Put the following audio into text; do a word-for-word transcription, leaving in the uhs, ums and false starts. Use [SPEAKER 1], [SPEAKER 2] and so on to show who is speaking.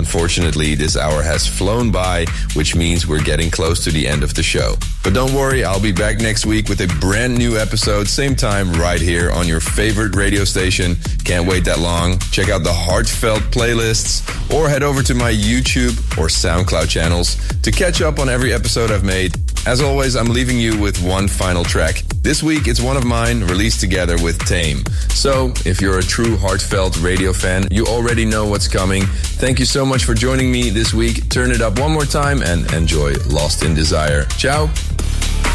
[SPEAKER 1] unfortunately this hour has flown by, which means we're getting close to the end of the show. But don't worry, I'll be back next week with a brand new episode, same time, right here on your favorite radio station. Can't wait that long. Check out the Heartfelt playlists or head over to my YouTube or SoundCloud channels to catch up on every episode I've made. As always, I'm leaving you with one final track. This week, it's one of mine, released together with Tame. So, if you're a true Heartfelt radio fan, you already know what's coming. Thank you so much for joining me this week. Turn it up one more time and enjoy Lost in Desire. Ciao!